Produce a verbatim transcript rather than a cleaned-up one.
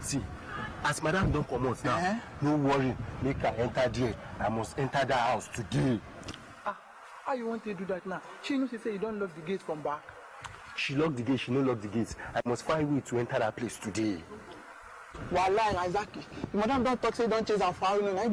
See, as madam don't come out now, uh-huh. no worry, make her enter there. I must enter that house today. Ah, how you want to do that now? She knows she say you don't lock the gate from back. She locked the gate, she no lock the gate. I must find a way to enter that place today. Wallahi, exactly. The madam don't talk, say don't chase her for how long.